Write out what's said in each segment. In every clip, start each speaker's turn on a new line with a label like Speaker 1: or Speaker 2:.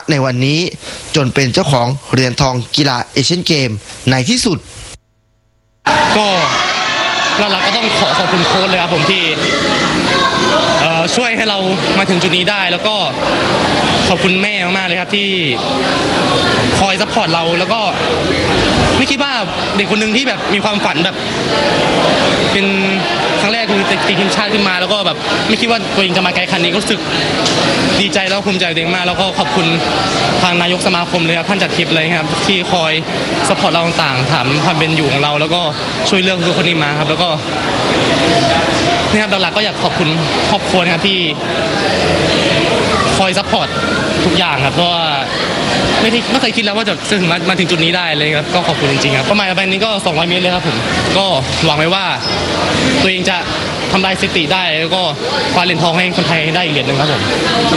Speaker 1: ในวันนี้จนเป็นเจ้าของเหรียญทองกีฬาเอเชียนเกมในที่สุด
Speaker 2: ก็หลักๆก็ต้องขอบคุณโค้ชเลยครับผมที่ช่วยให้เรามาถึงจุดนี้ได้แล้วก็ขอบคุณแม่มากๆเลยครับที่คอยซัพพอร์ตเราแล้วก็ไม่คิดว่าเด็กคนหนึ่งที่แบบมีความฝันแบบเป็นครั้งแรกคือติดทีมชาติขึ้นมาแล้วก็แบบไม่คิดว่าตัวเองจะมาไกลขนาดนี้ก็รู้สึกดีใจแล้วภูมิใจตัวเองมากแล้วก็ขอบคุณทางนายกสมาคมเลยครับท่านจัดทริปเลยครับที่คอยซัพพอร์ตเราต่างๆถามความเป็นอยู่ของเราแล้วก็ช่วยเลือกทุกคนนี้มาครับแล้วก็นี่ครับหลักๆก็อยากขอบคุณครอบครัวนะครับที่คอยซัพพอร์ตทุกอย่างครับเพราะว่าไม่เคยคิดแล้วว่าจะถึงมาถึงจุดนี้ได้เลยครับก็ขอบคุณจริงๆครับประมาณนี้ก็200 เมตรเลยครับผมก็หวังไว้ว่าตัวเองจะทำลายสถิติได้แล้วก็คว้าเหรียญทองให้คนไทยได้อีกเหรียญนึงครับผม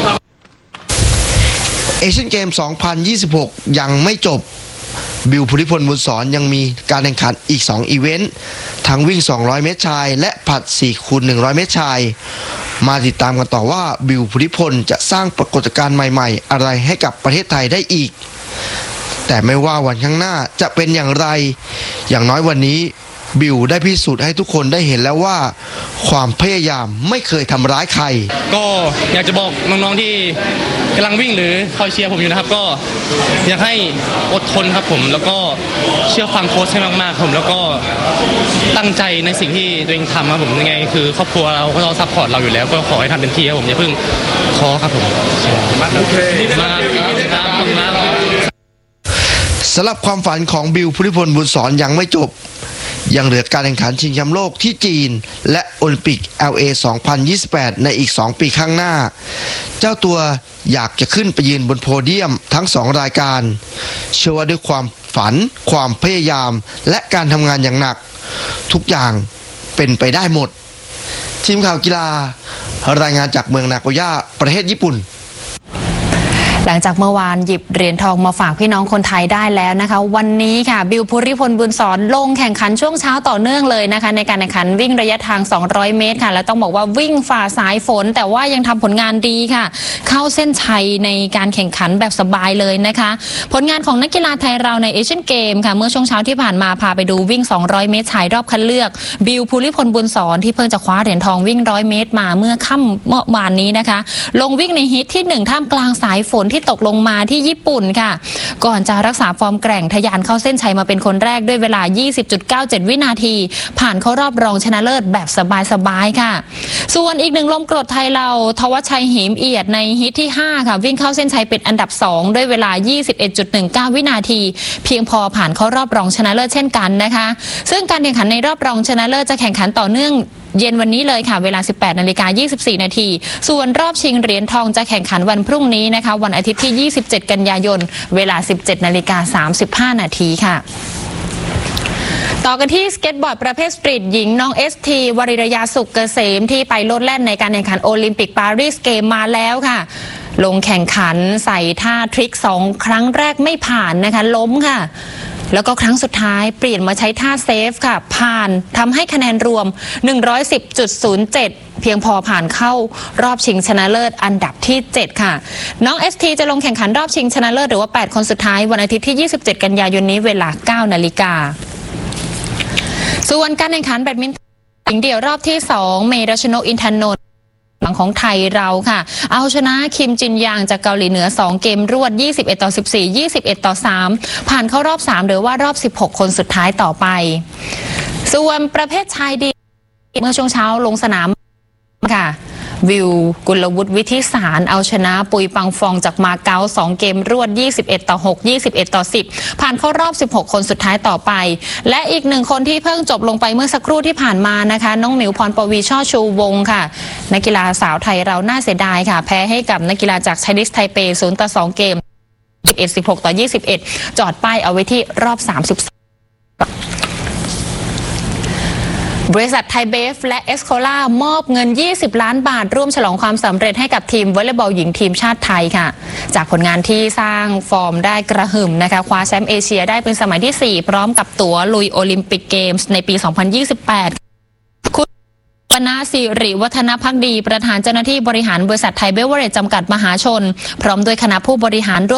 Speaker 1: เอเชียนเกม 2026 ยังไม่จบบิว ภูริพล บุญศรยังมีการแข่งขันอีก2อีเวนต์ทั้งวิ่ง200 เมตรชายและผลัด 4x100 เมตรชายมาติดตามกันต่อว่าบิว ภูริพลจะสร้างปรากฏการณ์ใหม่ๆอะไรให้กับประเทศไทยได้อีกแต่ไม่ว่าวันข้างหน้าจะเป็นอย่างไรอย่างน้อยวันนี้บิวได้พิสูจน์ให้ทุกคนได้เห็นแล้วว่าความพยายามไม่เคยทำร้ายใคร
Speaker 2: ก็อยากจะบอกน้องๆที่กำลังวิ่งหรือคอยเชียร์ผมอยู่นะครับก็อยากให้อดทนครับผมแล้วก็เชื่อฟังโค้ชให้มากๆผมแล้วก็ตั้งใจในสิ่งที่ตัวเองทำครับผมยังไงคือครอบครัวเราก็ซัพพอร์ตเราอยู่แล้วก็ขอให้ทำเต็มที่ครับผมอย่าเพิ่งท้อครับผมโอเค
Speaker 1: สำหรับความฝันของบิว ภูริพล บุญศรยังไม่จบยังเหลือการแข่งขันชิงแชมป์โลกที่จีนและโอลิมปิก LA 2028 ในอีก2 ปีข้างหน้าเจ้าตัวอยากจะขึ้นไปยืนบนโพเดียมทั้ง2 รายการเชื่อว่าด้วยความฝันความพยายามและการทำงานอย่างหนักทุกอย่างเป็นไปได้หมดทีมข่าวกีฬารายงานจากเมืองนาโกย่าประเทศญี่ปุ่น
Speaker 3: หลังจากเมื่อวานหยิบเหรียญทองมาฝากพี่น้องคนไทยได้แล้วนะคะวันนี้ค่ะบิว ภูริพล บุญศรลงแข่งขันช่วงเช้าต่อเนื่องเลยนะคะในการแข่งขันวิ่งระยะทาง200 เมตรค่ะและต้องบอกว่าวิ่งฝ่าสายฝนแต่ว่ายังทำผลงานดีค่ะเข้าเส้นชัยในการแข่งขันแบบสบายเลยนะคะผลงานของนักกีฬาไทยเราในเอเชียนเกมค่ะเมื่อช่วงเช้าที่ผ่านมาพาไปดูวิ่ง200 เมตรชายรอบคัดเลือกบิว ภูริพล บุญศรที่เพิ่งจะคว้าเหรียญทองวิ่ง100 เมตรมาเมื่อค่ำเมื่อวานนี้นะคะลงวิ่งในฮิตที่1ท่ามกลางสายฝนที่ตกลงมาที่ญี่ปุ่นค่ะก่อนจะรักษาฟอร์มแกร่งทะยานเข้าเส้นชัยมาเป็นคนแรกด้วยเวลา 20.97 วินาทีผ่านเข้ารอบรองชนะเลิศแบบสบายๆค่ะส่วนอีกหนึ่งลมกรดไทยเราทวัชชัยหิมเอียดในฮิตที่5ค่ะวิ่งเข้าเส้นชัยเป็นอันดับ2ด้วยเวลา 21.19 วินาทีเพียงพอผ่านเข้ารอบรองชนะเลิศเช่นกันนะคะซึ่งการแข่งขันในรอบรองชนะเลิศจะแข่งขันต่อเนื่องเย็นวันนี้เลยค่ะเวลา 18:24 นาทีส่วนรอบชิงเหรียญทองจะแข่งขันวันพรุ่งนี้นะคะวันอาทิตย์ที่ 27 กันยายนเวลา 17:35 นาทีค่ะต่อกันที่สเก็ตบอร์ดประเภทสตรีทหญิงน้องST วริรยาสุขเกษมที่ไปโลดแล่นในการแข่งขันโอลิมปิกปารีสเกมมาแล้วค่ะลงแข่งขันใส่ท่าทริค2 ครั้งแรกไม่ผ่านนะคะล้มค่ะแล้วก็ครั้งสุดท้ายเปลี่ยนมาใช้ท่าเซฟค่ะผ่านทำให้คะแนนรวม 110.07 เพียงพอผ่านเข้ารอบชิงชนะเลิศอันดับที่ 7 ค่ะน้อง ST จะลงแข่งขันรอบชิงชนะเลิศหรือว่า8 คนสุดท้ายวันอาทิตย์ที่ 27 กันยายนนี้เวลา 9 นาฬิกาส่วนการแข่งขันแบดมินตันหญิงเดี่ยวรอบที่ 2 เมรัชนก อินทนนท์ฝั่งของไทยเราค่ะเอาชนะคิมจินยางจากเกาหลีเหนือ2 เกมรวด 21-14 21-3 ผ่านเข้ารอบ 3 หรือว่ารอบ 16 คนสุดท้ายต่อไปส่วนประเภทชายดีเมื่อช่วงเช้าลงสนามค่ะวิวกุลวุฒิวิทิสารเอาชนะปุยปังฟองจากมาเก๊า2 เกมรวด 21-6 21-10 ผ่านเข้ารอบ 16 คนสุดท้ายต่อไปและอีก1 คนที่เพิ่งจบลงไปเมื่อสักครู่ที่ผ่านมานะคะน้องหมิวพรปวีช่อชูวงศ์ค่ะนักกีฬาสาวไทยเราน่าเสียดายค่ะแพ้ให้กับนักกีฬาจากไชนีสไทเป 0-2 เกม 16-21 จอดป้ายเอาไว้ที่รอบ 32บริษัทไทยเบฟและเอสโคล่ามอบเงิน20 ล้านบาทร่วมฉลองความสำเร็จให้กับทีมวอลเลย์บอลหญิงทีมชาติไทยค่ะจากผลงานที่สร้างฟอร์มได้กระหึ่มนะคะคว้าแชมป์เอเชียได้เป็นสมัยที่ 4พร้อมกับตั๋วลุยโอลิมปิกเกมส์ในปี 2028 คุณวนาสิริวัฒนภักดีประธานเจ้าหน้าที่บริหารบริษัทไทยเบเวอเรจจำกัดมหาชนพร้อมด้วยคณะผู้บริหารร่วม